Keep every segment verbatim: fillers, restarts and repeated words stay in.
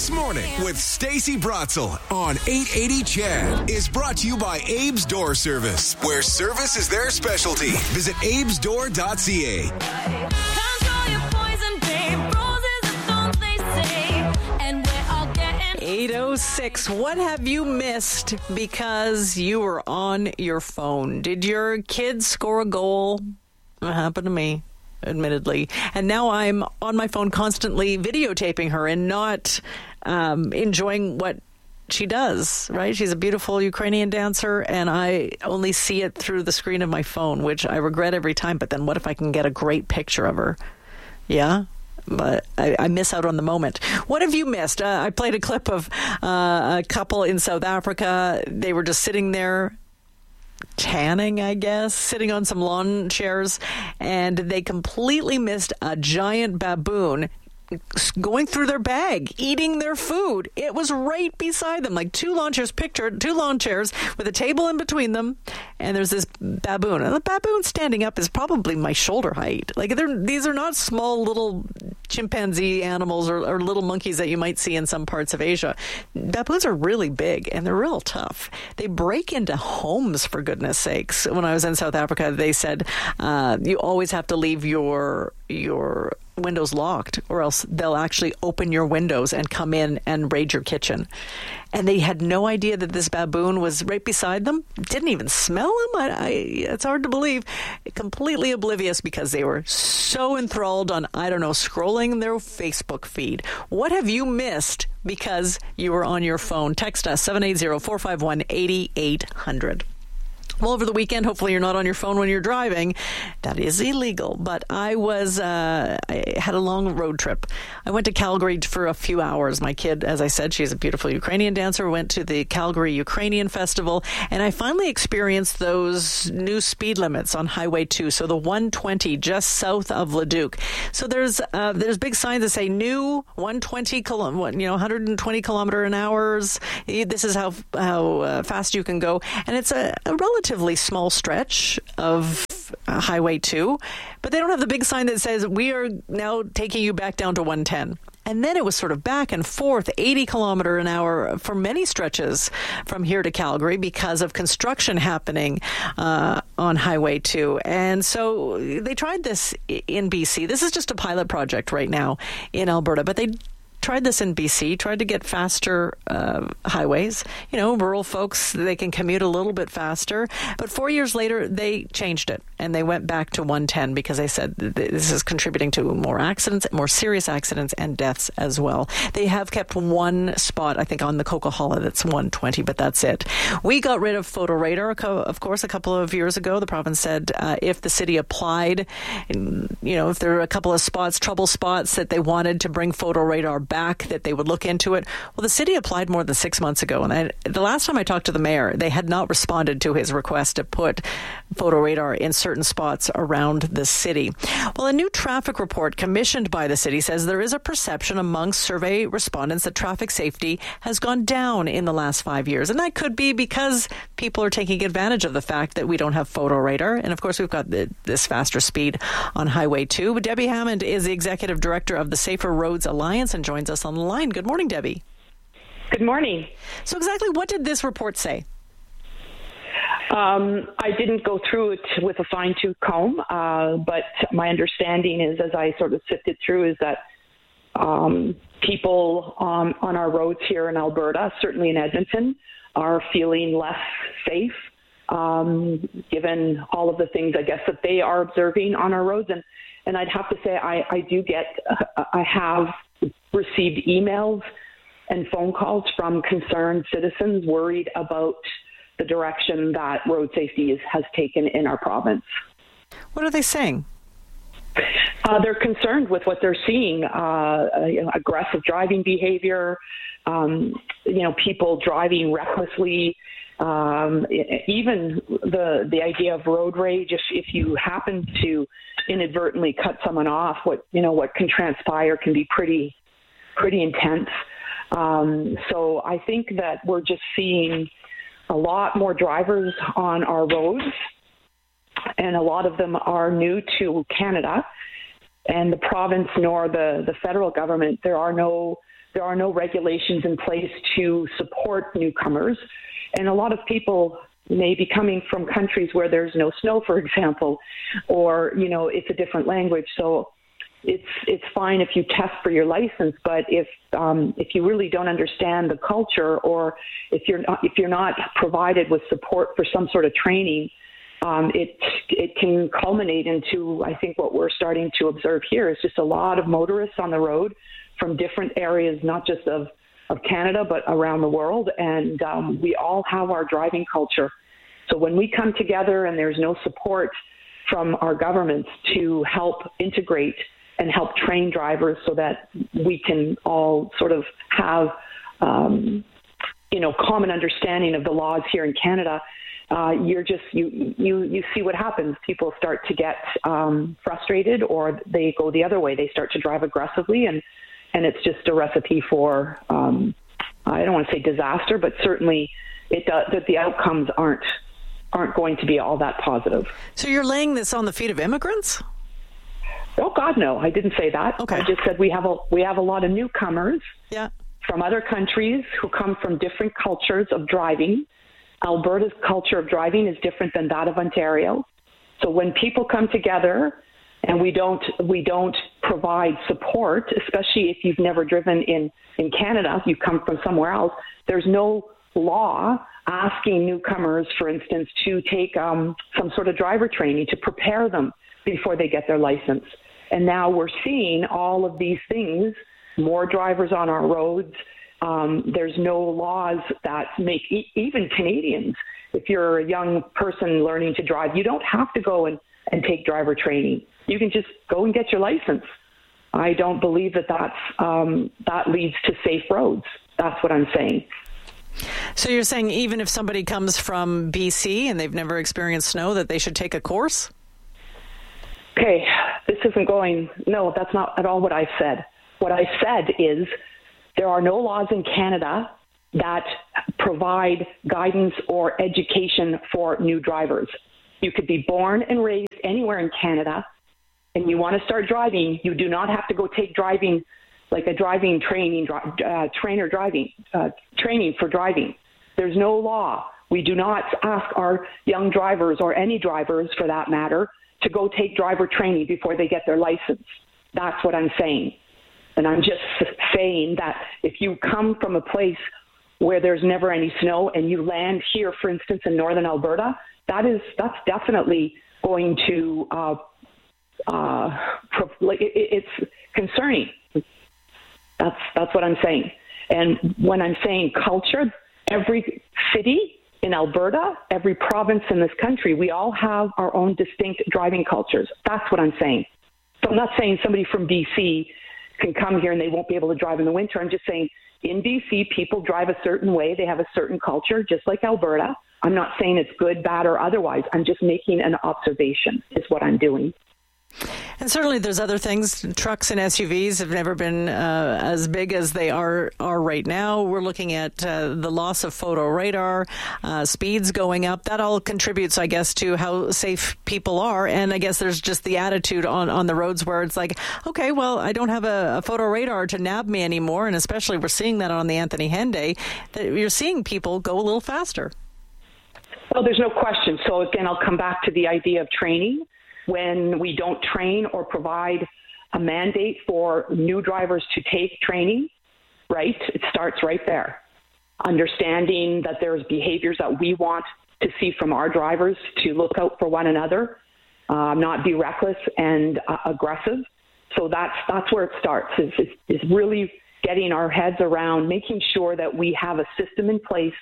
This Morning with Stacey Brotzel on eight eighty C H E D is brought to you by Abe's Door Service, where service is their specialty. Visit abes door dot c a. eight oh six. What have you missed because you were on your phone? Did your kids score a goal? It happened to me, admittedly. And now I'm on my phone constantly videotaping her and not um, enjoying what she does, right? She's a beautiful Ukrainian dancer, and I only see it through the screen of my phone, which I regret every time. But then what if I can get a great picture of her? Yeah? But I, I miss out on the moment. What have you missed? Uh, I played a clip of uh, a couple in South Africa. They were just sitting there tanning, I guess, sitting on some lawn chairs, and they completely missed a giant baboon going through their bag, eating their food. It was right beside them, like two lawn chairs pictured, two lawn chairs with a table in between them, and there's this baboon. And the baboon standing up is probably my shoulder height. Like, they're, these are not small little chimpanzee animals or, or little monkeys that you might see in some parts of Asia. Baboons are really big, and they're real tough. They break into homes, for goodness sakes. When I was in South Africa, they said uh, you always have to leave your your windows locked, or else they'll actually open your windows and come in and raid your kitchen. And they had no idea that this baboon was right beside them. Didn't even smell them. I, I, it's hard to believe. Completely oblivious because they were so enthralled on, I don't know, scrolling their Facebook feed. What have you missed because you were on your phone? Text us, seven eight zero, four five one, eight eight hundred. Well, over the weekend, hopefully you're not on your phone when you're driving. That is illegal. But I was, uh, I had a long road trip. I went to Calgary for a few hours. My kid, as I said, she's a beautiful Ukrainian dancer, went to the Calgary Ukrainian Festival, and I finally experienced those new speed limits on Highway two. So the one twenty just south of Leduc. So there's uh, there's big signs that say new one twenty, kilo, what, you know, one hundred twenty kilometer an hours. This is how how uh, fast you can go, and it's a, a relatively small stretch of uh, Highway two, but they don't have the big sign that says we are now taking you back down to one ten. And then it was sort of back and forth, eighty kilometer an hour for many stretches from here to Calgary because of construction happening uh, on Highway two. And so they tried this in B C. This is just a pilot project right now in Alberta, but they tried this in B C, tried to get faster uh, highways. You know, rural folks, they can commute a little bit faster. But four years later, they changed it, and they went back to one ten because they said this is contributing to more accidents, more serious accidents, and deaths as well. They have kept one spot, I think, on the Coquihalla that's one twenty, but that's it. We got rid of photo radar, of course, a couple of years ago. The province said uh, if the city applied, you know, if there were a couple of spots, trouble spots that they wanted to bring photo radar back, that they would look into it. Well, the city applied more than six months ago, and I, the last time I talked to the mayor, they had not responded to his request to put photo radar in certain spots around the city. Well, a new traffic report commissioned by the city says there is a perception among survey respondents that traffic safety has gone down in the last five years, and that could be because people are taking advantage of the fact that we don't have photo radar, and of course we've got the, this faster speed on Highway two. But Debbie Hammond is the executive director of the Safer Roads Alliance and joins us on the line. Good morning, Debbie. Good morning. So exactly what did this report say? Um, I didn't go through it with a fine-tooth comb, uh, but my understanding is, as I sort of sifted through, is that um, people on, on our roads here in Alberta, certainly in Edmonton, are feeling less safe, um, given all of the things, I guess, that they are observing on our roads. And, and I'd have to say I, I do get, uh, I have received emails and phone calls from concerned citizens worried about the direction that road safety is, has taken in our province. What are they saying? Uh, they're concerned with what they're seeing, uh, you know, aggressive driving behavior, um, you know, people driving recklessly, um, even the the idea of road rage. If, if you happen to inadvertently cut someone off, what you know what can transpire can be pretty pretty intense. Um, so I think that we're just seeing a lot more drivers on our roads, and a lot of them are new to Canada. and the province nor the, the federal government, there are no there are no regulations in place to support newcomers. And a lot of people may be coming from countries where there's no snow, for example, or, you know, it's a different language. So it's it's fine if you test for your license, but if um, if you really don't understand the culture, or if you're not, if you're not provided with support for some sort of training, um, it it can culminate into, I think, what we're starting to observe here is just a lot of motorists on the road from different areas, not just of, of Canada, but around the world. And um, we all have our driving culture. So when we come together and there's no support from our governments to help integrate and help train drivers so that we can all sort of have, um, you know, common understanding of the laws here in Canada, uh, you're just, you, you, you see what happens. People start to get um, frustrated, or they go the other way. They start to drive aggressively, and And it's just a recipe for, um, I don't want to say disaster, but certainly it does, that the outcomes aren't aren't going to be all that positive. So you're laying this on the feet of immigrants? Oh God, no! I didn't say that. Okay. I just said we have a we have a lot of newcomers yeah. from other countries who come from different cultures of driving. Alberta's culture of driving is different than that of Ontario. So when people come together, and we don't we don't provide support, especially if you've never driven in, in Canada, you come from somewhere else, there's no law asking newcomers, for instance, to take um, some sort of driver training to prepare them before they get their license. And now we're seeing all of these things, more drivers on our roads. Um, there's no laws that make e- even Canadians, if you're a young person learning to drive, you don't have to go and, and take driver training. You can just go and get your license. I don't believe that that's, um, that leads to safe roads. That's what I'm saying. So you're saying even if somebody comes from B C and they've never experienced snow, that they should take a course? Okay, this isn't going, no, that's not at all what I said. What I said is there are no laws in Canada that provide guidance or education for new drivers. You could be born and raised anywhere in Canada, and you want to start driving, you do not have to go take driving, like a driving training, uh, trainer driving, uh, training for driving. There's no law. We do not ask our young drivers, or any drivers for that matter, to go take driver training before they get their license. That's what I'm saying. And I'm just saying that if you come from a place where there's never any snow and you land here, for instance, in northern Alberta, that is, that's definitely going to, uh, uh, like it, it's concerning. That's, that's what I'm saying. And when I'm saying culture, every city in Alberta, every province in this country, we all have our own distinct driving cultures. That's what I'm saying. So I'm not saying somebody from B C can come here and they won't be able to drive in the winter. I'm just saying in B C, people drive a certain way. They have a certain culture, just like Alberta. I'm not saying it's good, bad, or otherwise. I'm just making an observation is what I'm doing. And certainly there's other things. Trucks and S U Vs have never been uh, as big as they are are right now. We're looking at uh, the loss of photo radar, uh, speeds going up. That all contributes, I guess, to how safe people are. And I guess there's just the attitude on, on the roads where it's like, okay, well, I don't have a, a photo radar to nab me anymore. And especially we're seeing that on the Anthony Henday, that you're seeing people go a little faster. Well, there's no question. So again, I'll come back to the idea of training. When we don't train or provide a mandate for new drivers to take training, right, it starts right there. Understanding that there's behaviors that we want to see from our drivers to look out for one another, uh, not be reckless and uh, aggressive. So that's that's where it starts, is, is, is really getting our heads around making sure that we have a system in place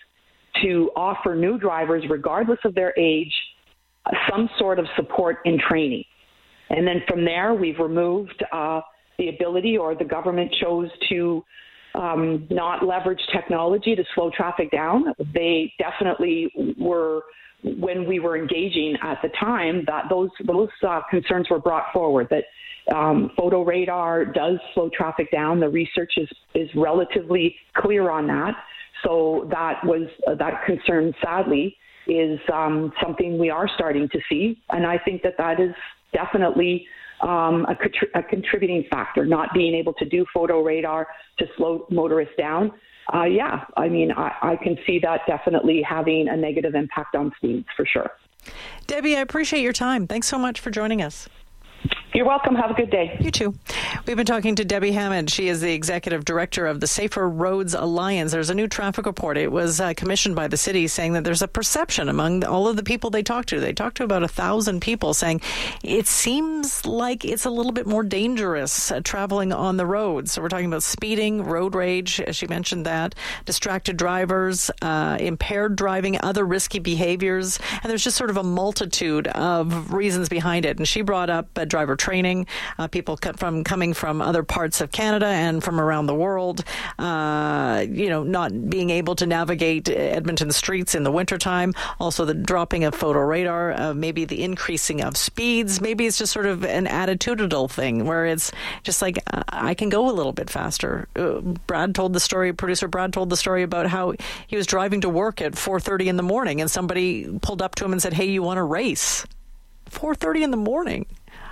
to offer new drivers, regardless of their age, some sort of support in training. And then from there, we've removed uh, the ability, or the government chose to um, not leverage technology to slow traffic down. They definitely were, when we were engaging at the time, that those, those uh, concerns were brought forward, that um, photo radar does slow traffic down. The research is, is relatively clear on that. So that was, uh, that concern, sadly, is um, something we are starting to see. And I think that that is definitely um, a, contri- a contributing factor, not being able to do photo radar to slow motorists down. Uh, yeah, I mean, I, I can see that definitely having a negative impact on speeds for sure. Debbie, I appreciate your time. Thanks so much for joining us. You're welcome. Have a good day. You too. We've been talking to Debbie Hammond. She is the executive director of the Safer Roads Alliance. There's a new traffic report. It was uh, commissioned by the city saying that there's a perception among all of the people they talked to. They talked to about a thousand people saying it seems like it's a little bit more dangerous uh, traveling on the roads. So we're talking about speeding, road rage, as she mentioned that, distracted drivers, uh, impaired driving, other risky behaviors. And there's just sort of a multitude of reasons behind it. And she brought up uh, driver training, uh, people from coming from other parts of Canada and from around the world, uh, you know, not being able to navigate Edmonton streets in the wintertime, also the dropping of photo radar, uh, maybe the increasing of speeds, maybe it's just sort of an attitudinal thing where it's just like, uh, I can go a little bit faster. Uh, Brad told the story, producer Brad told the story about how he was driving to work at four thirty in the morning and somebody pulled up to him and said, hey, you want to race? four thirty in the morning.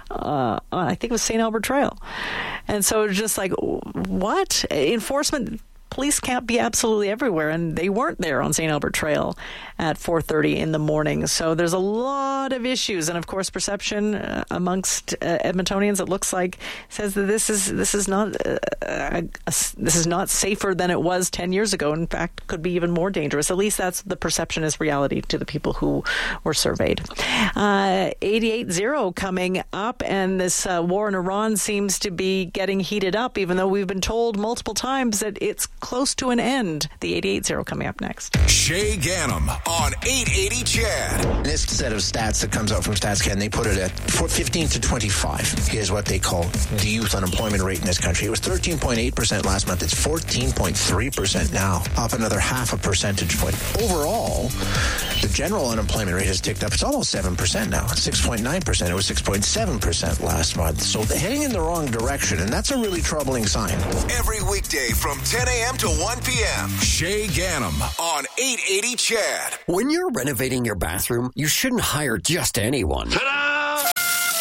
Uh, I think it was Saint Albert Trail. And so it's just like, what? Enforcement, police can't be absolutely everywhere, and they weren't there on Saint Albert Trail at four thirty in the morning. So there's a lot of issues, and of course, perception uh, amongst uh, Edmontonians, it looks like, says that this is this is not uh, a, a, this is not safer than it was ten years ago. In fact, could be even more dangerous. At least that's the perception is reality to the people who were surveyed. Uh, eighty-eight zero coming up, and this uh, war in Iran seems to be getting heated up, even though we've been told multiple times that it's close to an end. The eighty-eight zero coming up next. Shay Ganem on eight eighty C H E D. This set of stats that comes out from StatsCan, they put it at fifteen to twenty-five is what they call the youth unemployment rate in this country. It was thirteen point eight percent last month. It's fourteen point three percent now, up another half a percentage point. Overall, the general unemployment rate has ticked up. It's almost seven percent now. It's six point nine percent. It was six point seven percent last month. So they're heading in the wrong direction, and that's a really troubling sign. Every weekday from ten a.m. to one p.m. Shay Ganem on eight eighty C H E D. When you're renovating your bathroom, you shouldn't hire just anyone. Ta-da!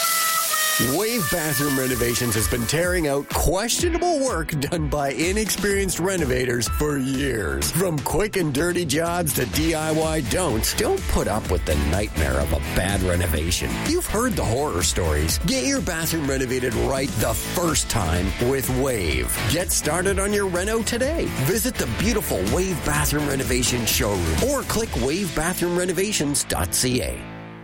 Wave Bathroom Renovations has been tearing out questionable work done by inexperienced renovators for years. From quick and dirty jobs to D I Y don'ts, don't put up with the nightmare of a bad renovation. You've heard the horror stories. Get your bathroom renovated right the first time with Wave. Get started on your reno today. Visit the beautiful Wave Bathroom Renovation showroom or click wave bathroom renovations dot c a.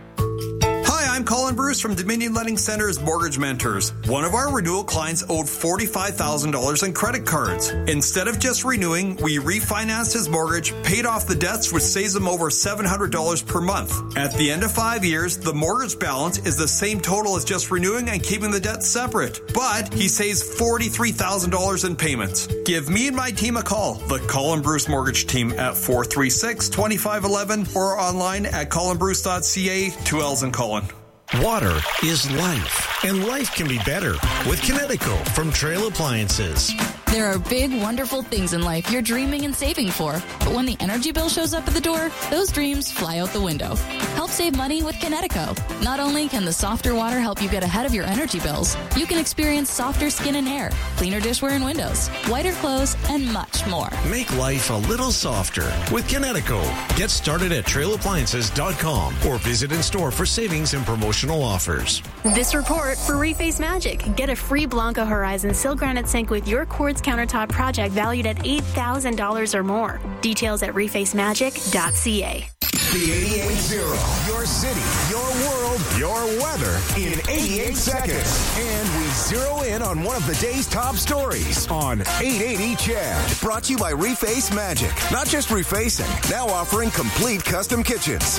Hi, I'm Colin Bruce from Dominion Lending Center's Mortgage Mentors. One of our renewal clients owed forty-five thousand dollars in credit cards. Instead of just renewing, we refinanced his mortgage, paid off the debts, which saves him over seven hundred dollars per month. At the end of five years, the mortgage balance is the same total as just renewing and keeping the debt separate. But he saves forty-three thousand dollars in payments. Give me and my team a call, the Colin Bruce Mortgage Team, at four three six, two five one one or online at colin bruce dot c a. Two L's in Colin. Water is life, and life can be better with Kinetico from Trail Appliances. There are big, wonderful things in life you're dreaming and saving for. But when the energy bill shows up at the door, those dreams fly out the window. Help save money with Kinetico. Not only can the softer water help you get ahead of your energy bills, you can experience softer skin and hair, cleaner dishware and windows, whiter clothes, and much more. Make life a little softer with Kinetico. Get started at trail appliances dot com or visit in store for savings and promotional offers. This report for Reface Magic. Get a free Blanco Horizon Sil Granite Sink with your quartz countertop project valued at eight thousand dollars or more. Details at reface magic dot c a. The eighty-eight zero. Your city, your world, your weather in eighty-eight seconds. And we zero in on one of the day's top stories on eight eighty C H E D. Brought to you by Reface Magic. Not just refacing, now offering complete custom kitchens.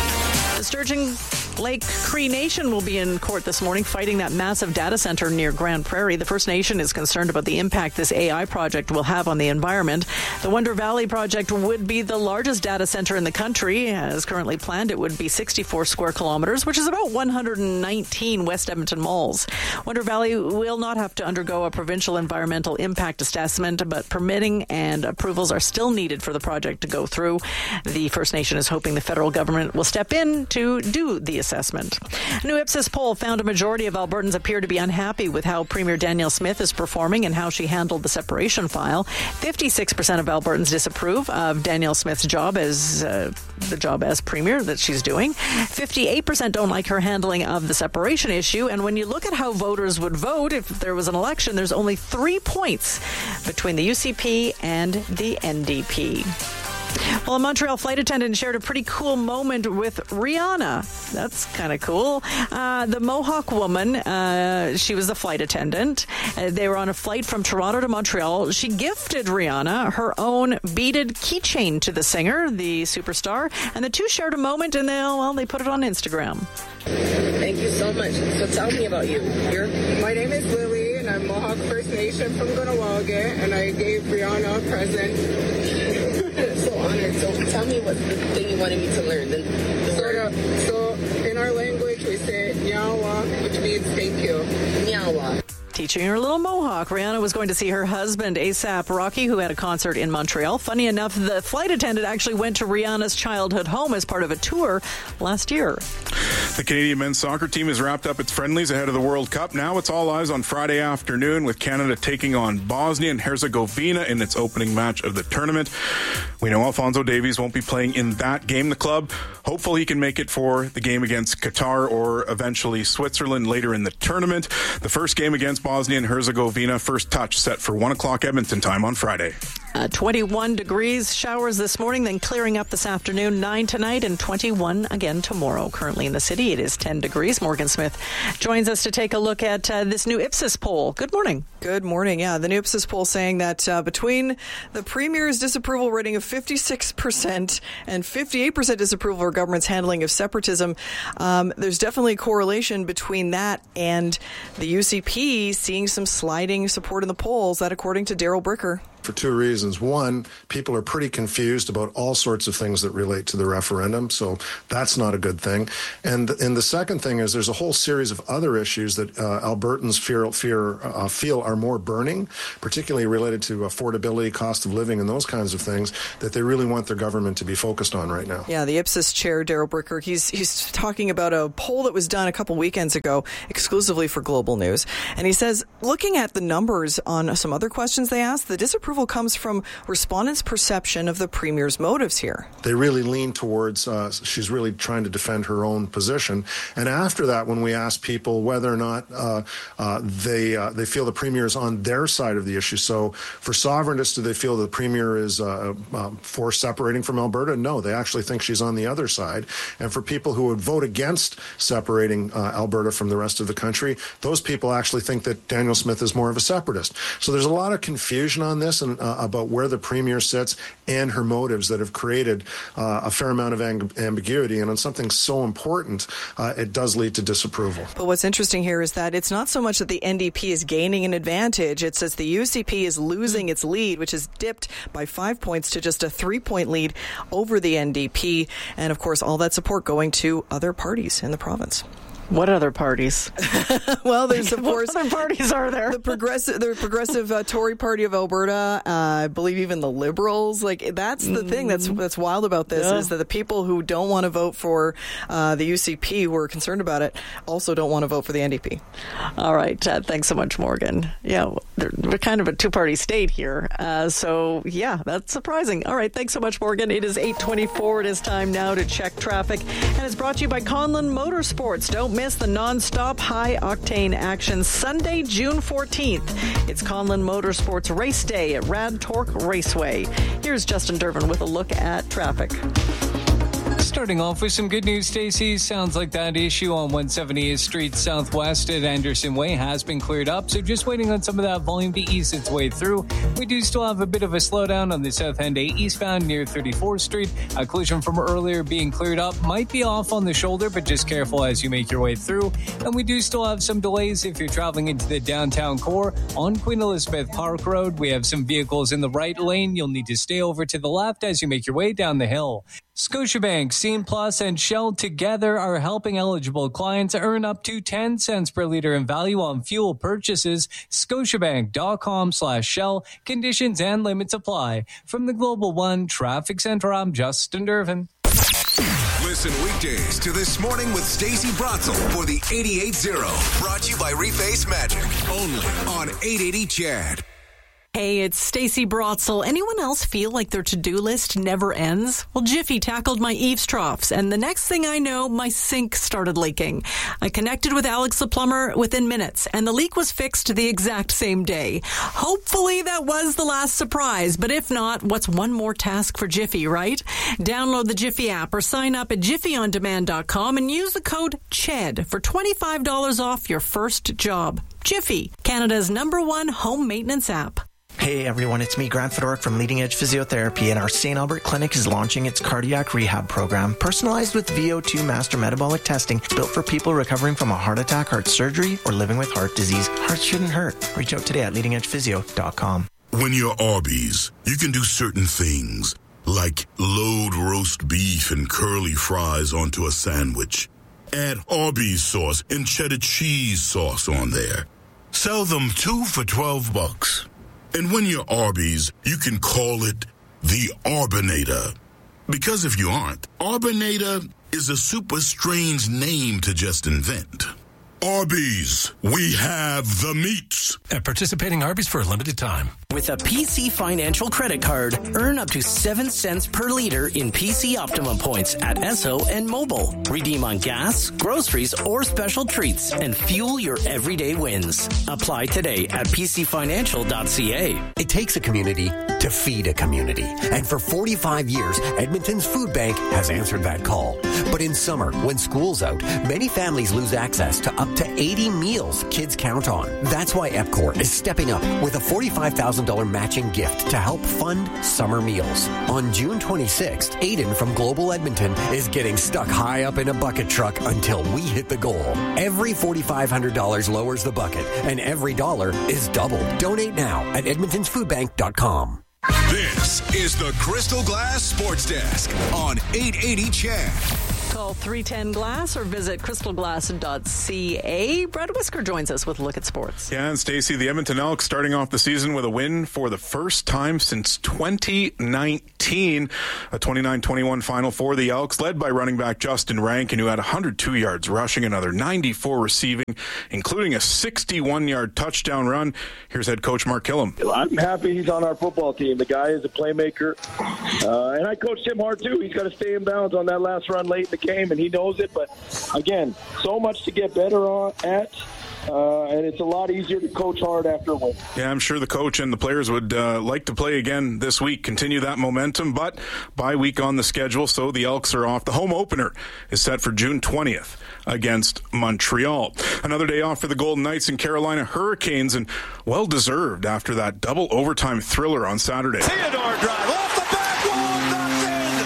The Sturgeon Lake Cree Nation will be in court this morning fighting that massive data center near Grand Prairie. The First Nation is concerned about the impact this A I project will have on the environment. The Wonder Valley project would be the largest data center in the country. As currently planned, it would be sixty-four square kilometers, which is about one hundred nineteen West Edmonton malls. Wonder Valley will not have to undergo a provincial environmental impact assessment, but permitting and approvals are still needed for the project to go through. The First Nation is hoping the federal government will step in to do the assessment. assessment. A new Ipsos poll found a majority of Albertans appear to be unhappy with how Premier Danielle Smith is performing and how she handled the separation file. fifty-six percent of Albertans disapprove of Danielle Smith's job as uh, the job as Premier that she's doing. fifty-eight percent don't like her handling of the separation issue. And when you look at how voters would vote if there was an election, there's only three points between the U C P and the N D P. Well, a Montreal flight attendant shared a pretty cool moment with Rihanna. That's kind of cool. Uh, the Mohawk woman, uh, she was the flight attendant. Uh, they were on a flight from Toronto to Montreal. She gifted Rihanna her own beaded keychain to the singer, the superstar, and the two shared a moment, and they, well, they put it on Instagram. Thank you so much. So tell me about you. You're- My name is Lily, and I'm Mohawk First Nation from Gunawaga, and I gave Rihanna a present. So honored. So tell me what the thing you wanted me to learn. The, the So, word. the, so in our language, we say Nyawa, which means thank you. Nyawa. Teaching her little Mohawk. Rihanna was going to see her husband, A$AP Rocky, who had a concert in Montreal. Funny enough, the flight attendant actually went to Rihanna's childhood home as part of a tour last year. The Canadian men's soccer team has wrapped up its friendlies ahead of the World Cup. Now it's all eyes on Friday afternoon with Canada taking on Bosnia and Herzegovina in its opening match of the tournament. We know Alphonso Davies won't be playing in that game. The club hopeful he can make it for the game against Qatar or eventually Switzerland later in the tournament. The first game against Bosnia and Herzegovina, first touch set for one o'clock Edmonton time on Friday. Uh, twenty-one degrees, showers this morning, then clearing up this afternoon, nine tonight and twenty-one again tomorrow. Currently in the city, it is ten degrees. Morgan Smith joins us to take a look at uh, this new Ipsos poll. Good morning. Good morning. Yeah, the new Ipsos poll saying that uh, between the Premier's disapproval rating of fifty-six percent and fifty-eight percent disapproval of our government's handling of separatism, um, there's definitely a correlation between that and the U C P seeing some sliding support in the polls. That according to Daryl Bricker. For two reasons. One, people are pretty confused about all sorts of things that relate to the referendum, so that's not a good thing. And and the second thing is there's a whole series of other issues that uh, Albertans fear, fear uh, feel are more burning, particularly related to affordability, cost of living, and those kinds of things that they really want their government to be focused on right now. Yeah, the Ipsos chair, Daryl Bricker, he's he's talking about a poll that was done a couple weekends ago exclusively for Global News. And he says, looking at the numbers on some other questions they asked, the disapproval comes from respondents' perception of the Premier's motives here. They really lean towards, uh, she's really trying to defend her own position. And after that, when we ask people whether or not uh, uh, they uh, they feel the Premier is on their side of the issue. So for sovereigntists, do they feel the Premier is uh, uh, for separating from Alberta? No, they actually think she's on the other side. And for people who would vote against separating uh, Alberta from the rest of the country, those people actually think that Danielle Smith is more of a separatist. So there's a lot of confusion on this and uh, about where the Premier sits and her motives that have created uh, a fair amount of amb- ambiguity. And on something so important, uh, it does lead to disapproval. But what's interesting here is that it's not so much that the N D P is gaining an advantage. It's that the U C P is losing its lead, which has dipped by five points to just a three-point lead over the N D P. And, of course, all that support going to other parties in the province. What other parties? Well, there's of course what other parties are there? The progressive, the progressive uh, Tory Party of Alberta. Uh, I believe even the Liberals. Like that's the mm. thing that's that's wild about this yeah. is that the people who don't want to vote for uh, the U C P, who are concerned about it, also don't want to vote for the N D P. All right, uh, thanks so much, Morgan. Yeah, we're kind of a two-party state here, uh, so yeah, that's surprising. All right, thanks so much, Morgan. It is eight twenty-four. It is time now to check traffic, and it's brought to you by Conlon Motorsports. Don't miss the non-stop high-octane action Sunday, June fourteenth. It's Conlon Motorsports Race Day at Rad Torque Raceway. Here's Justin Dervin with a look at traffic. Starting off with some good news, Stacey. Sounds like that issue on one seventy-eighth Street Southwest at Anderson Way has been cleared up, so just waiting on some of that volume to ease its way through. We do still have a bit of a slowdown on the South End A eastbound near thirty-fourth Street. A collision from earlier being cleared up. Might be off on the shoulder, but just careful as you make your way through. And we do still have some delays if you're traveling into the downtown core. On Queen Elizabeth Park Road, we have some vehicles in the right lane. You'll need to stay over to the left as you make your way down the hill. Scotiabank, Scene Plus, and Shell together are helping eligible clients earn up to ten cents per liter in value on fuel purchases. Scotiabank.com slash Shell. Conditions and limits apply. From the Global One Traffic Center, I'm Justin Dervin. Listen weekdays to This Morning with Stacey Bratzel for the eighty-eight zero. Brought to you by Reface Magic. Only on eight eighty C H E D. Hey, it's Stacey Bratzel. Anyone else feel like their to-do list never ends? Well, Jiffy tackled my eaves troughs, and the next thing I know, my sink started leaking. I connected with Alex the plumber within minutes, and the leak was fixed the exact same day. Hopefully that was the last surprise, but if not, what's one more task for Jiffy, right? Download the Jiffy app or sign up at jiffy on demand dot com and use the code C H E D for twenty-five dollars off your first job. Jiffy, Canada's number one home maintenance app. Hey everyone, it's me, Grant Fedoruk from Leading Edge Physiotherapy, and our Saint Albert Clinic is launching its cardiac rehab program, personalized with V O two master metabolic testing, built for people recovering from a heart attack, heart surgery, or living with heart disease. Hearts shouldn't hurt. Reach out today at leading edge physio dot com. When you're Arby's, you can do certain things, like load roast beef and curly fries onto a sandwich. Add Arby's sauce and cheddar cheese sauce on there. Sell them two for twelve bucks. And when you're Arby's, you can call it the Arbinator. Because if you aren't, Arbinator is a super strange name to just invent. Arby's, we have the meats. At participating Arby's for a limited time. With a P C Financial credit card, earn up to seven cents per liter in P C Optimum points at Esso and Mobile. Redeem on gas, groceries, or special treats and fuel your everyday wins. Apply today at p c financial dot c a. It takes a community to feed a community. And for forty-five years, Edmonton's Food Bank has answered that call. But in summer, when school's out, many families lose access to up to eighty meals kids count on. That's why EPCOR is stepping up with a forty-five thousand dollars matching gift to help fund summer meals. On June twenty-sixth, Aiden from Global Edmonton is getting stuck high up in a bucket truck until we hit the goal. Every forty-five hundred dollars lowers the bucket, and every dollar is doubled. Donate now at edmontons food bank dot com. This is the Crystal Glass Sports Desk on eight eighty C H E D. Call three ten glass or visit crystal glass dot c a. Brad Whisker joins us with a look at sports. Yeah, and Stacey, the Edmonton Elks starting off the season with a win for the first time since twenty nineteen. A twenty-nine twenty-one final for the Elks, led by running back Justin Rankin, who had one hundred two yards rushing, another ninety-four receiving, including a sixty-one-yard touchdown run. Here's head coach Mark Killam. I'm happy he's on our football team. The guy is a playmaker, uh, and I coached him hard too. He's got to stay in bounds on that last run late in the game, and he knows it. But again, so much to get better on at. Uh, and it's a lot easier to coach hard after a win. Yeah, I'm sure the coach and the players would uh, like to play again this week, continue that momentum, but bye week on the schedule, so the Elks are off. The home opener is set for June twentieth against Montreal. Another day off for the Golden Knights and Carolina Hurricanes, and well-deserved after that double overtime thriller on Saturday. Theodore drive off the back wall, knocked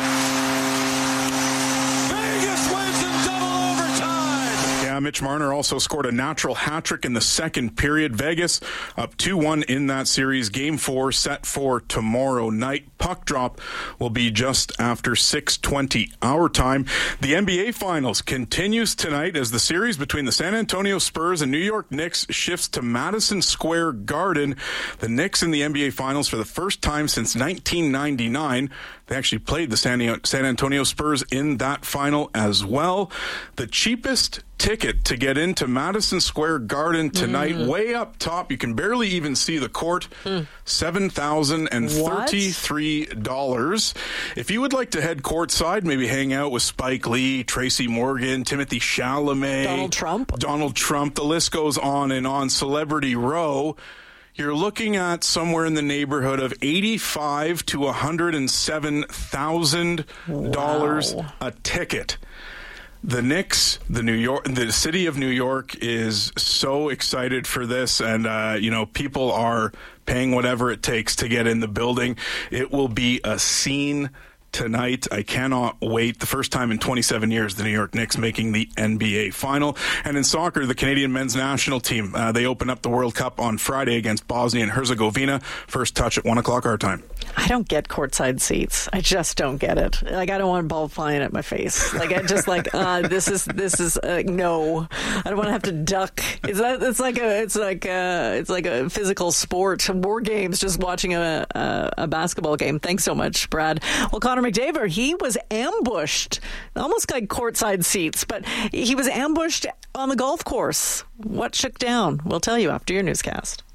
in. Vegas wins in double overtime. Yeah, Mitch Marner also scored a natural hat-trick in the second period. Vegas up two one in that series. Game four set for tomorrow night. Puck drop will be just after six twenty our time. The N B A Finals continues tonight as the series between the San Antonio Spurs and New York Knicks shifts to Madison Square Garden. The Knicks in the N B A Finals for the first time since nineteen ninety-nine. They actually played the San Antonio Spurs in that final as well. The cheapest ticket to get into Madison Square Garden tonight, mm. way up top, you can barely even see the court, mm. seven thousand thirty-three dollars. If you would like to head courtside, maybe hang out with Spike Lee, Tracy Morgan, Timothy Chalamet, Donald Trump, Donald Trump, the list goes on and on, Celebrity Row, you're looking at somewhere in the neighborhood of eighty-five thousand to one hundred seven thousand dollars wow. a ticket. The Knicks, the New York, the city of New York is so excited for this, and uh, you know, people are paying whatever it takes to get in the building. It will be a scene tonight. I cannot wait. The first time in twenty-seven years, the New York Knicks making the N B A final. And in soccer, the Canadian men's national team, uh, they open up the World Cup on Friday against Bosnia and Herzegovina. First touch at one o'clock our time. I don't get courtside seats. I just don't get it. Like, I don't want a ball flying at my face. Like, I just like, uh, this is, this is, uh, no. I don't want to have to duck. It's, it's like a, it's like a, it's like a physical sport. War games, just watching a, a, a basketball game. Thanks so much, Brad. Well, Connor McDavid, he was ambushed, almost like courtside seats, but he was ambushed on the golf course. What shook down? We'll tell you after your newscast.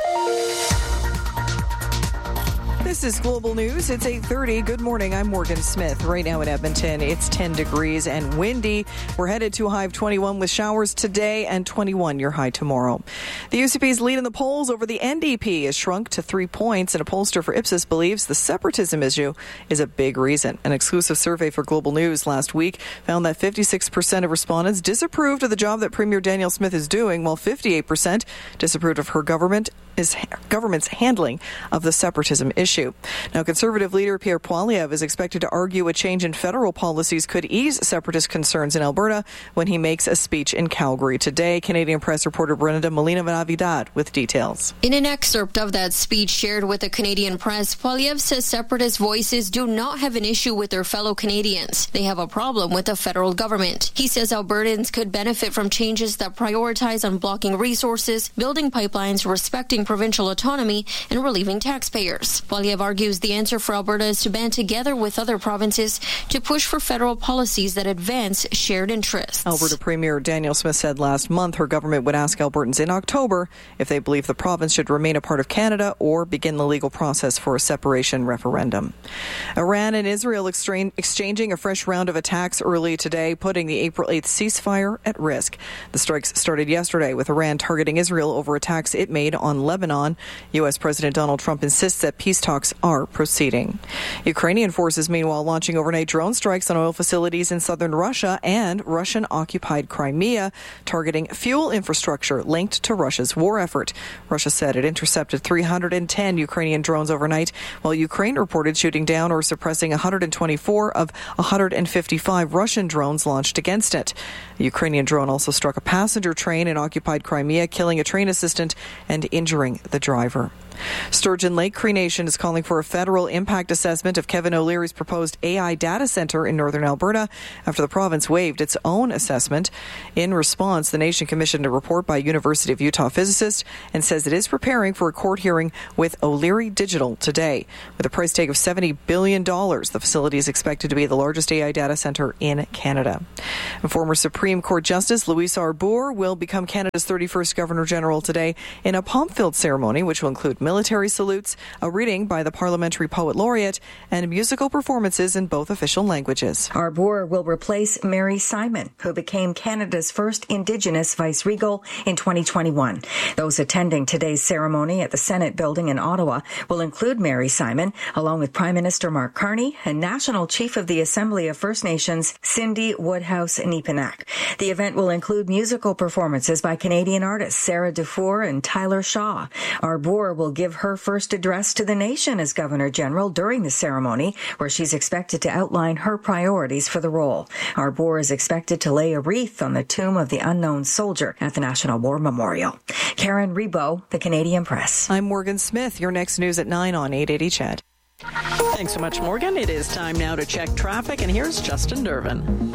This is Global News. It's eight thirty. Good morning. I'm Morgan Smith. Right now in Edmonton, it's ten degrees and windy. We're headed to a high of twenty-one with showers today and twenty-one your high tomorrow. The U C P's lead in the polls over the N D P has shrunk to three points, and a pollster for Ipsos believes the separatism issue is a big reason. An exclusive survey for Global News last week found that fifty-six percent of respondents disapproved of the job that Premier Danielle Smith is doing, while fifty-eight percent disapproved of her government is government's handling of the separatism issue. Now, Conservative leader Pierre Poilievre is expected to argue a change in federal policies could ease separatist concerns in Alberta when he makes a speech in Calgary today. Canadian Press reporter Brenda Molina-Navidad with details. In an excerpt of that speech shared with the Canadian Press, Poilievre says separatist voices do not have an issue with their fellow Canadians. They have a problem with the federal government. He says Albertans could benefit from changes that prioritize unblocking resources, building pipelines, respecting provincial autonomy, and relieving taxpayers. Poilievre argues the answer for Alberta is to band together with other provinces to push for federal policies that advance shared interests. Alberta Premier Danielle Smith said last month her government would ask Albertans in October if they believe the province should remain a part of Canada or begin the legal process for a separation referendum. Iran and Israel extra- exchanging a fresh round of attacks early today, putting the April eighth ceasefire at risk. The strikes started yesterday with Iran targeting Israel over attacks it made on Lebanon. U S President Donald Trump insists that peace talks are proceeding. Ukrainian forces, meanwhile, launching overnight drone strikes on oil facilities in southern Russia and Russian-occupied Crimea, targeting fuel infrastructure linked to Russia's war effort. Russia said it intercepted three hundred ten Ukrainian drones overnight, while Ukraine reported shooting down or suppressing one hundred twenty-four of one hundred fifty-five Russian drones launched against it. The Ukrainian drone also struck a passenger train in occupied Crimea, killing a train assistant and injuring the driver. Sturgeon Lake Cree Nation is calling for a federal impact assessment of Kevin O'Leary's proposed A I data centre in northern Alberta after the province waived its own assessment. In response, the nation commissioned a report by University of Utah physicist and says it is preparing for a court hearing with O'Leary Digital today. With a price tag of seventy billion dollars, the facility is expected to be the largest A I data centre in Canada. And former Supreme Court Justice Louise Arbour will become Canada's thirty-first Governor-General today in a pomp-filled ceremony which will include military salutes, a reading by the Parliamentary Poet Laureate, and musical performances in both official languages. Arbour will replace Mary Simon, who became Canada's first Indigenous vice-regal in twenty twenty-one. Those attending today's ceremony at the Senate building in Ottawa will include Mary Simon, along with Prime Minister Mark Carney and National Chief of the Assembly of First Nations, Cindy Woodhouse-Neepanak. The event will include musical performances by Canadian artists Sarah Dufour and Tyler Shaw. Arbour will give her first address to the nation as Governor-General during the ceremony, where she's expected to outline her priorities for the role. Arbour is expected to lay a wreath on the tomb of the unknown soldier at the National War Memorial. Karen Rebo, The Canadian Press. I'm Morgan Smith. Your next news at nine on eight eighty C H E D. Thanks so much, Morgan. It is time now to check traffic, and here's Justin Durbin.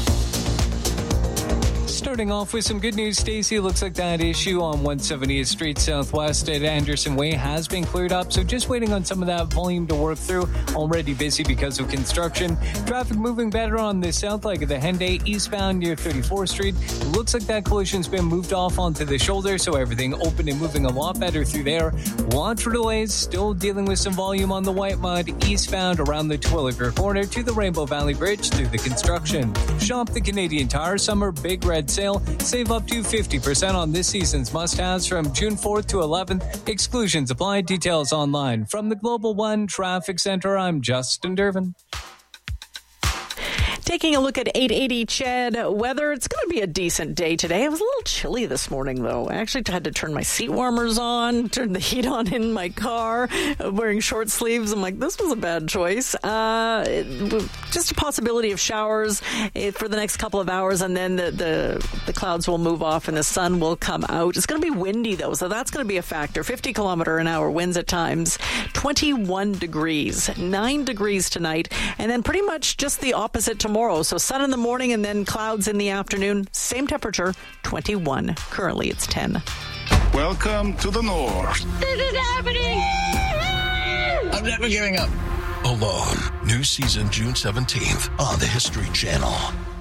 Starting off with some good news, Stacey. Looks like that issue on one seventieth Street Southwest at Anderson Way has been cleared up, so just waiting on some of that volume to work through. Already busy because of construction. Traffic moving better on the south leg of the Henday eastbound near thirty-fourth Street. Looks like that collision's been moved off onto the shoulder, so everything open and moving a lot better through there. Watch for delays. Still dealing with some volume on the White Mud eastbound around the Twilliger corner to the Rainbow Valley Bridge through the construction. Shop the Canadian Tire Summer Big Red Sale. Save up to fifty percent on this season's must-haves from June fourth to eleventh. Exclusions apply. Details online. From the Global One Traffic Center, I'm Justin Durbin. Take taking a look at eight eighty C H E D weather. It's going to be a decent day today. It was a little chilly this morning, though. I actually had to turn my seat warmers on, turn the heat on in my car, wearing short sleeves. I'm like, this was a bad choice. Uh, it, just a possibility of showers for the next couple of hours, and then the, the, the clouds will move off and the sun will come out. It's going to be windy, though, so that's going to be a factor. fifty kilometer an hour winds at times, twenty-one degrees, nine degrees tonight, and then pretty much just the opposite tomorrow. So sun in the morning and then clouds in the afternoon. Same temperature, twenty-one. Currently, it's ten. Welcome to the North. This is happening. I'm never giving up. Alone. New season June seventeenth on the History Channel.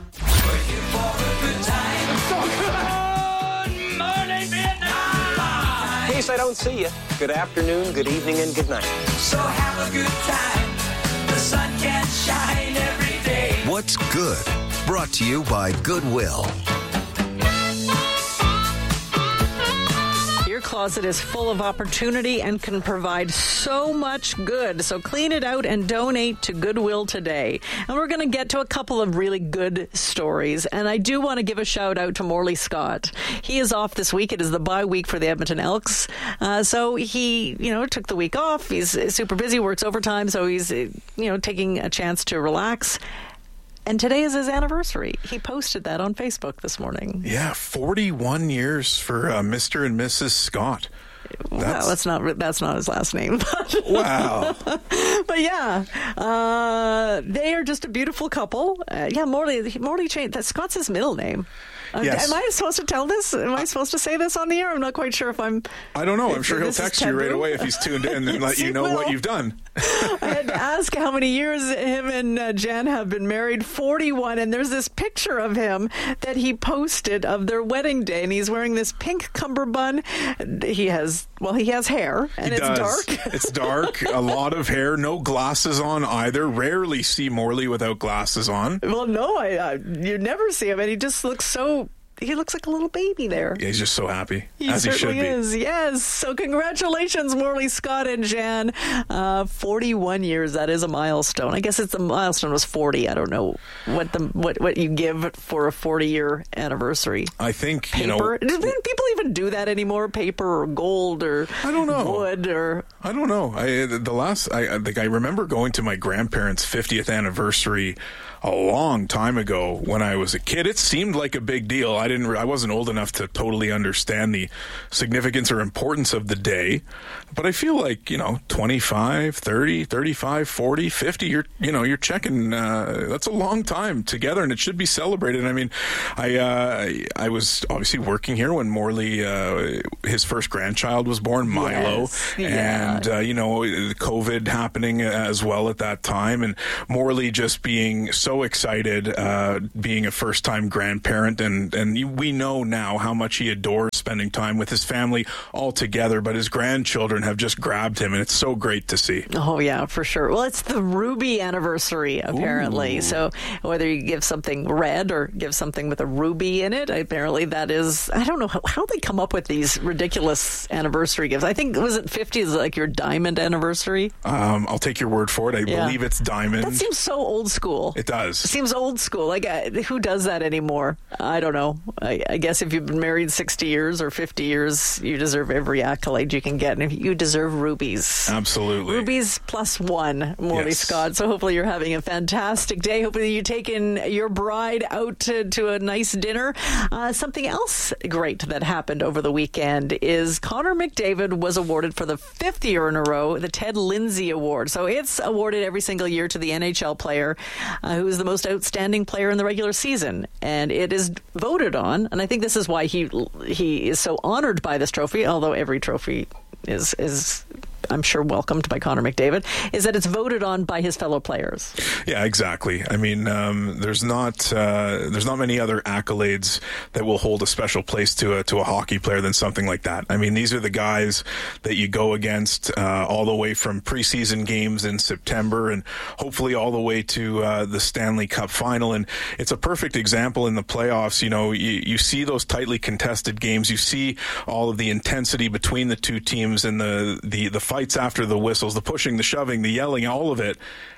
In case I don't see you, good afternoon, good evening, and good night. So have a good time. The sun can shine every day. What's Good? Brought to you by Goodwill. Your closet is full of opportunity and can provide so much good. So clean it out and donate to Goodwill today. And we're going to get to a couple of really good stories. And I do want to give a shout out to Morley Scott. He is off this week. It is the bye week for the Edmonton Elks. Uh, so he, you know, took the week off. He's super busy, works overtime. So he's, you know, taking a chance to relax. And today is his anniversary. He posted that on Facebook this morning. Yeah, forty-one years for uh, Mister and Missus Scott. That's, well, that's not that's not his last name. But wow. But yeah, uh, they are just a beautiful couple. Uh, yeah, Morley, Morley changed. That Scott's his middle name. Uh, yes. Am I supposed to tell this? Am I supposed to say this on the air? I'm not quite sure if I'm... I don't know. I'm sure he'll text you right away if he's tuned in and let you know what you've done. I had to ask how many years him and uh, Jan have been married. forty-one, and there's this picture of him that he posted of their wedding day, and he's wearing this pink cummerbund. He has, well, he has hair, and he it's does. dark. It's dark, a lot of hair, no glasses on either. Rarely see Morley without glasses on. Well, no, I, I you never see him, and he just looks so... He looks like a little baby there. Yeah, he's just so happy, he as he should be. Is, yes. So congratulations, Morley Scott and Jan. Uh, forty-one years, that is a milestone. I guess it's the milestone was forty. I don't know what the what, what you give for a forty-year anniversary. I think, Paper? you know... Do people even do that anymore? Paper or gold or I don't know. wood or... I don't know. I, the last... I, I think I remember going to my grandparents' fiftieth anniversary a long time ago when I was a kid. It seemed like a big deal. I didn't. I wasn't old enough to totally understand the significance or importance of the day, but I feel like, you know, twenty-five, thirty, thirty-five, forty, fifty, you're, you know, you're checking, uh, that's a long time together and it should be celebrated. I mean, I, uh, I was obviously working here when Morley, uh, his first grandchild was born, Milo, yes. yeah. and, uh, you know, COVID happening as well at that time, and Morley just being so excited, uh, being a first-time grandparent, and, and we know now how much he adores spending time with his family all together, but his grandchildren have just grabbed him, and it's so great to see. Oh, yeah, for sure. Well, it's the Ruby anniversary, apparently. Ooh. So whether you give something red or give something with a ruby in it, apparently that is, I don't know how, how they come up with these ridiculous anniversary gifts. I think, was it fifty is like your diamond anniversary? Um, I'll take your word for it. I yeah. believe it's diamond. That seems so old school. It does. It seems old school. Like, uh, who does that anymore? I don't know. I, I guess if you've been married sixty years or fifty years, you deserve every accolade you can get. And you deserve rubies. Absolutely. Rubies plus one, Morley yes. Scott. So hopefully you're having a fantastic day. Hopefully you're taking your bride out to, to a nice dinner. Uh, something else great that happened over the weekend is Connor McDavid was awarded for the fifth year in a row the Ted Lindsay Award. So it's awarded every single year to the N H L player uh, who is the most outstanding player in the regular season. And it is voted on, and I think this is why he he is so honored by this trophy, although every trophy is is I'm sure welcomed by Connor McDavid, is that it's voted on by his fellow players. Yeah, exactly. I mean, um, there's not uh, there's not many other accolades that will hold a special place to a to a hockey player than something like that. I mean, these are the guys that you go against uh, all the way from preseason games in September and hopefully all the way to uh, the Stanley Cup final. And it's a perfect example in the playoffs. You know, you, you see those tightly contested games. You see all of the intensity between the two teams and the the the fights after the whistles, the pushing, the shoving, the yelling, all of it.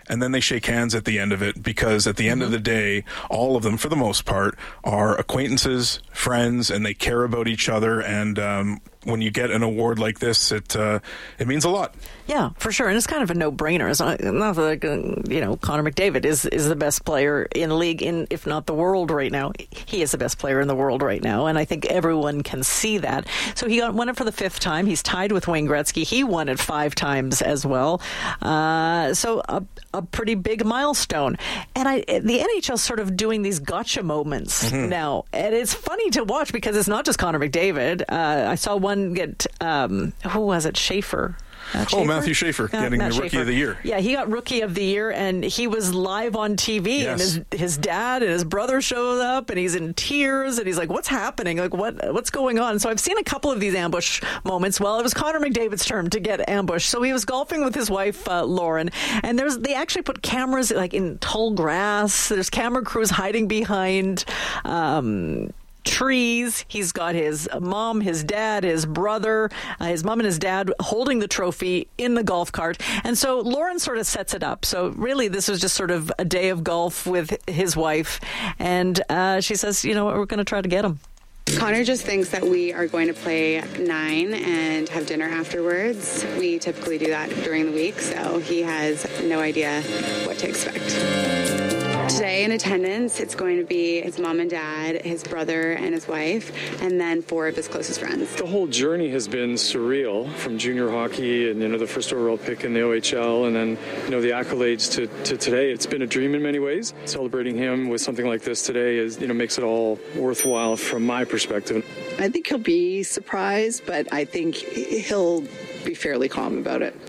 and then they shake hands at the end of it, because at the end mm-hmm. of the day, all of them, for the most part, are acquaintances, friends, and they care about each other. And um, when you get an award like this, it uh, it means a lot. Yeah, for sure. And it's kind of a no-brainer. It's not, not like, uh, you know, Connor McDavid is, is the best player in the league, in if not the world right now. He is the best player in the world right now, and I think everyone can see that. So he got, won it for the fifth time. He's tied with Wayne Gretzky. He won it five times as well. Uh, so a, a pretty big milestone. And I, the N H L is sort of doing these gotcha moments mm-hmm. now. And it's funny to watch because it's not just Connor McDavid. Uh, I saw one get, um, who was it, Schaefer? Uh, oh, Matthew Schaefer uh, getting Matt the Rookie Schaefer. of the Year. Yeah, he got Rookie of the Year, and he was live on T V, yes. and his his dad and his brother showed up, and he's in tears, and he's like, what's happening? Like, what what's going on? So I've seen a couple of these ambush moments. Well, it was Connor McDavid's turn to get ambushed. So he was golfing with his wife, uh, Lauren, and there's they actually put cameras like in tall grass. There's camera crews hiding behind um trees. He's got his mom, his dad, his brother, uh, his mom and his dad holding the trophy in the golf cart. And so Lauren sort of sets it up. So really, this was just sort of a day of golf with his wife. And uh, she says, you know what, we're going to try to get him. Connor just thinks that we are going to play nine and have dinner afterwards. We typically do that during the week, so he has no idea what to expect. Today in attendance, it's going to be his mom and dad, his brother and his wife, and then four of his closest friends. The whole journey has been surreal, from junior hockey and, you know, the first overall pick in the O H L, and then, you know, the accolades to, to today. It's been a dream in many ways. Celebrating him with something like this today is, you know, makes it all worthwhile from my perspective. I think he'll be surprised, but I think he'll be fairly calm about it.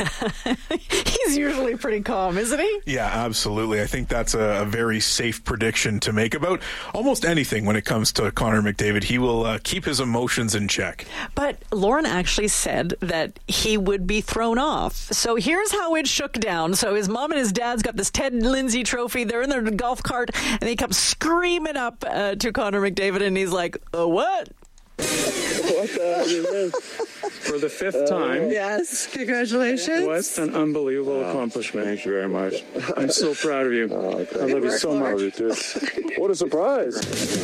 He's usually pretty calm, isn't he? Yeah, absolutely. I think that's a, a very safe prediction to make about almost anything when it comes to Connor McDavid. He will uh, keep his emotions in check. But Lauren actually said that he would be thrown off. So here's how it shook down. So his mom and his dad's got this Ted Lindsay trophy. They're in their golf cart, and they come screaming up uh, to Connor McDavid, and he's like, uh, what? What the hell is this? For the fifth uh, time. Yes, congratulations. What an unbelievable wow. accomplishment. Thank you very much. I'm so proud of you. Oh, okay. I love you so much. What a surprise.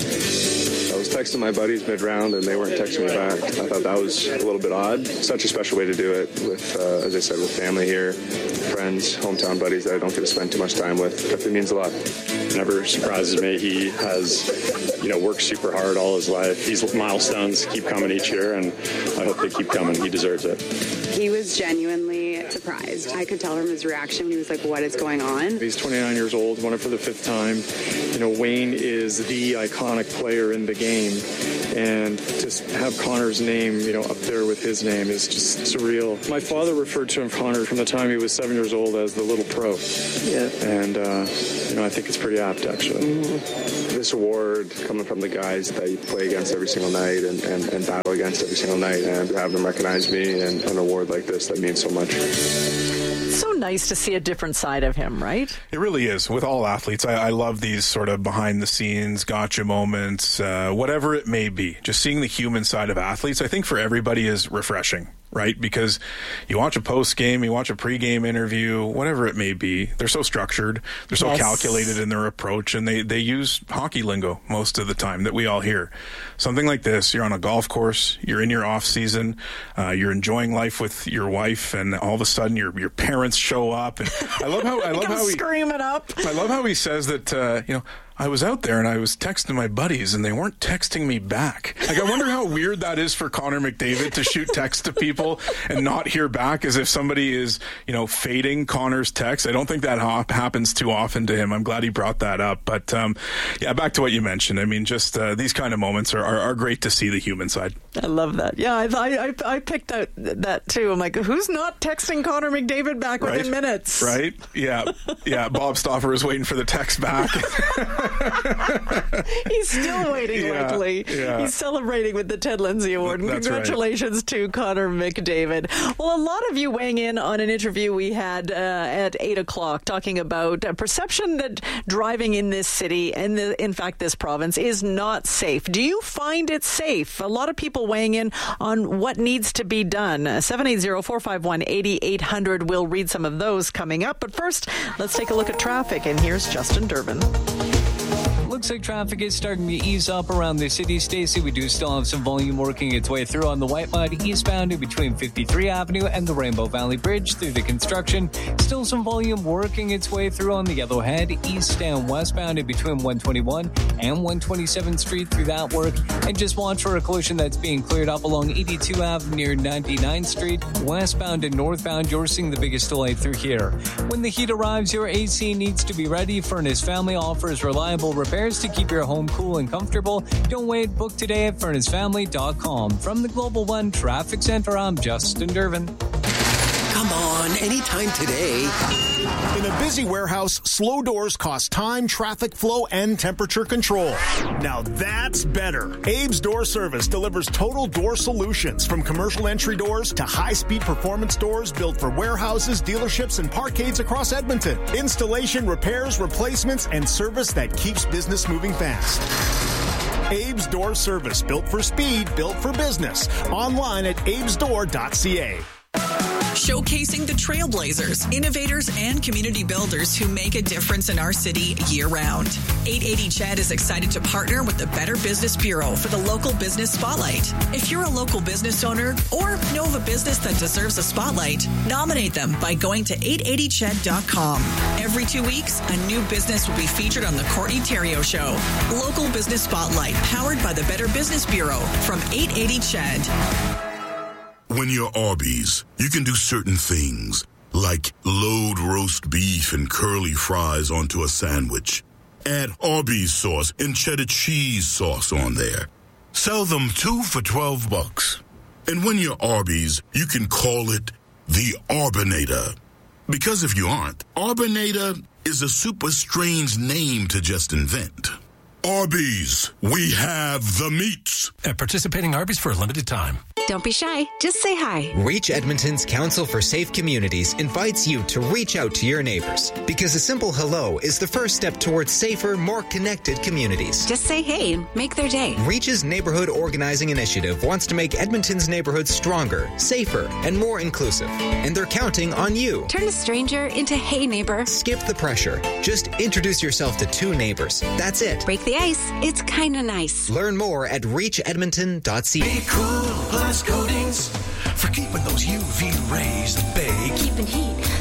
I was texting my buddies mid-round, and they weren't texting me back. I thought that was a little bit odd. Such a special way to do it with, uh, as I said, with family here, friends, hometown buddies that I don't get to spend too much time with. Definitely means a lot. Never surprises me. He has, you know, worked super hard all his life. These milestones keep coming each year, and I hope they keep coming. He deserves it. He was genuinely surprised. I could tell from his reaction when he was like, what is going on? He's twenty-nine years old, won it for the fifth time. You know, Wayne is the iconic player in the game, and to have Connor's name, you know, up there with his name is just surreal. My father referred to him, Connor, from the time he was seven years old as the little pro. Yeah. And, uh, you know, I think it's pretty apt, actually. Mm-hmm. This award coming from the guys that you play against every single night and, and, and battle against every single night, and have them recognize me and an award like this, that means so much. So nice to see a different side of him, right? It really is. With all athletes, I, I love these sort of behind-the-scenes gotcha moments, uh, whatever it may be. Just seeing the human side of athletes, I think for everybody is refreshing, right? Because you watch a post-game, you watch a pre-game interview, whatever it may be, they're so structured, they're so yes. calculated in their approach, and they, they use hockey lingo most of the time that we all hear. Something like this, you're on a golf course, you're in your off-season, uh, you're enjoying life with your wife, and all of a sudden your your parents show up. And I love how I love how he screaming up. I love how he says that uh, you know. I was out there and I was texting my buddies and they weren't texting me back. Like, I wonder how weird that is for Connor McDavid to shoot text to people and not hear back, as if somebody is, you know, fading Connor's text. I don't think that ha- happens too often to him. I'm glad he brought that up. But, um, yeah, back to what you mentioned. I mean, just uh, these kind of moments are, are, are great to see the human side. I love that. Yeah, I, I, I picked out that too. I'm like, who's not texting Connor McDavid back right? within minutes? Right? Yeah. Yeah. Bob Stauffer is waiting for the text back. He's still waiting, yeah, likely. Yeah. He's celebrating with the Ted Lindsay Award. And That's congratulations right. to Connor McDavid. Well, a lot of you weighing in on an interview we had uh, at eight o'clock talking about a perception that driving in this city and, the, in fact, this province is not safe. Do you find it safe? A lot of people weighing in on what needs to be done. seven eight zero, four five one, eight eight hundred. We'll read some of those coming up. But first, let's take a look at traffic. And here's Justin Durbin. Looks like traffic is starting to ease up around the city, Stacey. We do still have some volume working its way through on the Whitemud eastbound in between fifty-three Avenue and the Rainbow Valley Bridge through the construction. Still some volume working its way through on the Yellowhead east and westbound in between one twenty-one and one twenty-seventh Street through that work. And just watch for a collision that's being cleared up along eighty-two Avenue near ninety-ninth Street. Westbound and northbound, you're seeing the biggest delay through here. When the heat arrives, your A C needs to be ready. Furnace Family offers reliable repairs to keep your home cool and comfortable. Don't wait. Book today at furnace family dot com. From the Global One Traffic Center, I'm Justin Durbin. Come on, anytime today. In a busy warehouse, slow doors cost time, traffic flow, and temperature control. Now that's better. Abe's Door Service delivers total door solutions, from commercial entry doors to high-speed performance doors built for warehouses, dealerships, and parkades across Edmonton. Installation, repairs, replacements, and service that keeps business moving fast. Abe's Door Service, built for speed, built for business. Online at abes door dot c a. Showcasing the trailblazers, innovators, and community builders who make a difference in our city year-round. eight eighty C H E D is excited to partner with the Better Business Bureau for the Local Business Spotlight. If you're a local business owner or know of a business that deserves a spotlight, nominate them by going to eight eighty C H E D dot com. Every two weeks, a new business will be featured on the Courtney Theriault Show. Local Business Spotlight, powered by the Better Business Bureau from eight eighty C H E D. When you're Arby's, you can do certain things, like load roast beef and curly fries onto a sandwich. Add Arby's sauce and cheddar cheese sauce on there. Sell them two for twelve bucks. And when you're Arby's, you can call it the Arbinator. Because if you aren't, Arbinator is a super strange name to just invent. Arby's, we have the meats. At participating Arby's for a limited time. Don't be shy. Just say hi. Reach Edmonton's Council for Safe Communities invites you to reach out to your neighbors, because a simple hello is the first step towards safer, more connected communities. Just say hey and make their day. Reach's Neighborhood Organizing Initiative wants to make Edmonton's neighborhoods stronger, safer, and more inclusive. And they're counting on you. Turn a stranger into hey neighbor. Skip the pressure. Just introduce yourself to two neighbors. That's it. Break the ice. It's kind of nice. Learn more at reach edmonton dot c a. Be cool plus coatings for keeping those U V rays at bay. Keeping heat